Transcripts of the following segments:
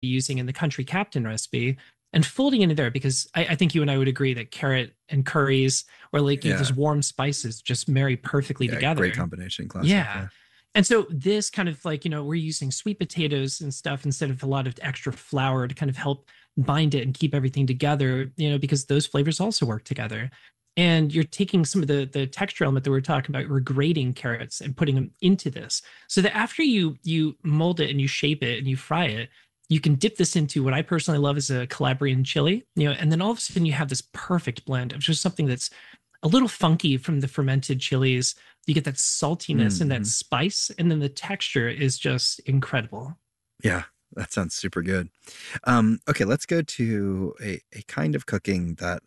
using in the country captain recipe and folding into there because I think you and I would agree that carrot and curries or like those Yeah. warm spices just marry perfectly Yeah. Great together. combination. Classic. Yeah. Yeah. And so this kind of like, we're using sweet potatoes and stuff instead of a lot of extra flour to kind of help bind it and keep everything together, because those flavors also work together. And you're taking some of the texture element that we are talking about, we're grating carrots and putting them into this. So that after you mold it and you shape it and you fry it, you can dip this into what I personally love is a Calabrian chili, and then all of a sudden you have this perfect blend of just something that's a little funky from the fermented chilies. You get that saltiness and that Mm-hmm. spice, and then the texture is just incredible. Yeah. That sounds super good. Okay, let's go to a kind of cooking that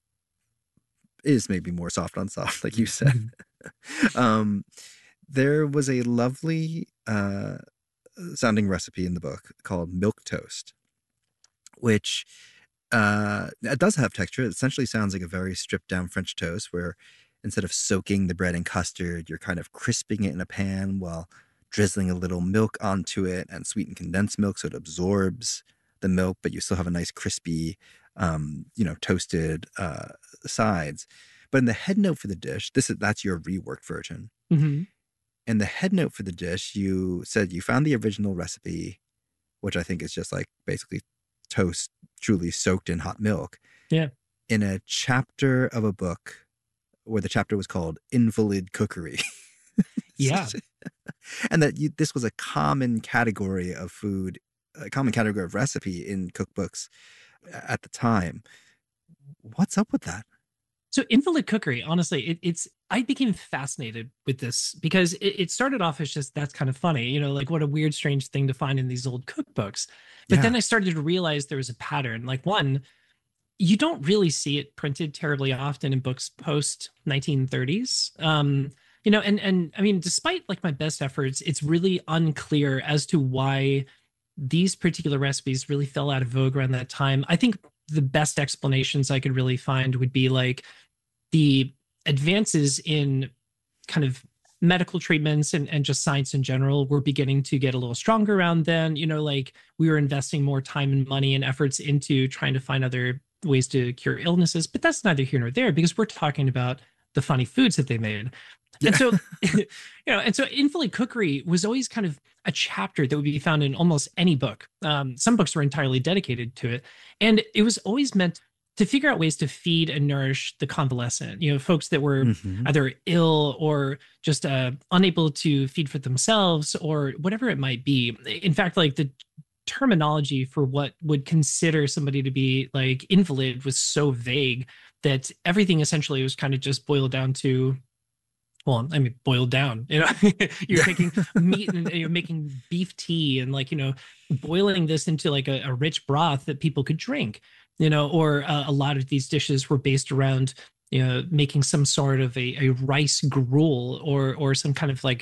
is maybe more soft on soft, like you said. Mhm. um, there was a lovely sounding recipe in the book called milk toast, which it does have texture. It essentially sounds like a very stripped down French toast where instead of soaking the bread in custard, you're kind of crisping it in a pan while drizzling a little milk onto it and sweetened condensed milk so it absorbs the milk, but you still have a nice crispy, toasted sides. But in the head note for the dish, that's your reworked version. Mhm. In the head note for the dish, you said you found the original recipe, which I think is just like basically toast truly soaked in hot milk, Yeah. in a chapter of a book where the chapter was called Invalid Cookery. Yeah. And that this was a common category of food, a common category of recipe in cookbooks at the time. What's up with that? So invalid cookery, honestly, it's I became fascinated with this because it started off as just that's kind of funny, like what a weird, strange thing to find in these old cookbooks. But Yeah. then I started to realize there was a pattern. Like one, you don't really see it printed terribly often in books post 1930s. And I mean, despite like my best efforts, it's really unclear as to why these particular recipes really fell out of vogue around that time. I think the best explanations I could really find would be like the advances in kind of medical treatments and just science in general were beginning to get a little stronger around then. Like we were investing more time and money and efforts into trying to find other ways to cure illnesses. But that's neither here nor there because we're talking about the funny foods that they made. And Yeah. so, and so invalid cookery was always kind of a chapter that would be found in almost any book. Some books were entirely dedicated to it. And it was always meant to figure out ways to feed and nourish the convalescent, folks that were Hmm. either ill or just unable to feed for themselves or whatever it might be. In fact, like the terminology for what would consider somebody to be like invalid was so vague that everything essentially was kind of just boiled down to, well, I mean, boiled down, you're Yeah. taking meat and you're making beef tea and like, boiling this into like a rich broth that people could drink, or a lot of these dishes were based around, making some sort of a rice gruel or some kind of like,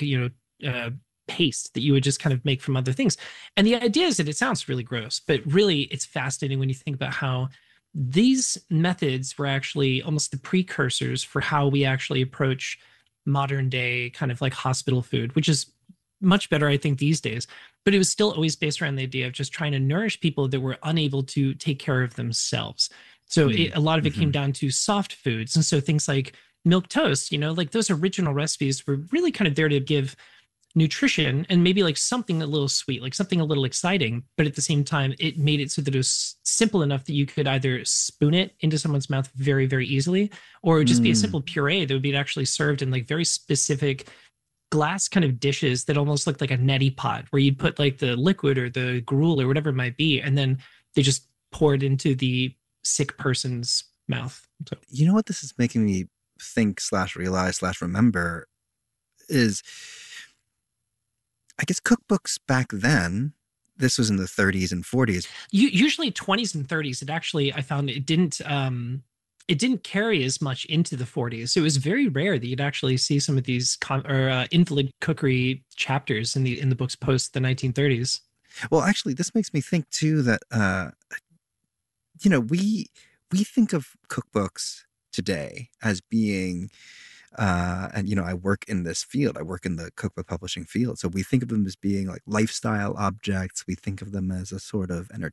paste that you would just kind of make from other things. And the idea is that it sounds really gross, but really it's fascinating when you think about how these methods were actually almost the precursors for how we actually approach modern day kind of like hospital food, which is much better, I think, these days. But it was still always based around the idea of just trying to nourish people that were unable to take care of themselves. So a lot of it came Mm-hmm. down to soft foods. And so things like milk toast, like those original recipes were really kind of there to give nutrition and maybe like something a little sweet, like something a little exciting. But at the same time, it made it so that it was simple enough that you could either spoon it into someone's mouth very, very easily, or it would just be a Mm. simple puree that would be actually served in like very specific glass kind of dishes that almost looked like a neti pot where you'd put like the liquid or the gruel or whatever it might be. And then they just pour it into the sick person's mouth. So, You know what this is making me think slash realize slash remember is, I guess cookbooks back then, this was in the 30s and 40s. usually 20s and 30s, it actually, I found it didn't carry as much into the 40s. So it was very rare that you'd actually see some of these invalid cookery chapters in the books post the 1930s. Well, actually, this makes me think too that we think of cookbooks today as being And you know, I work in this field. I work in the cookbook publishing field. So we think of them as being like lifestyle objects. We think of them as a sort of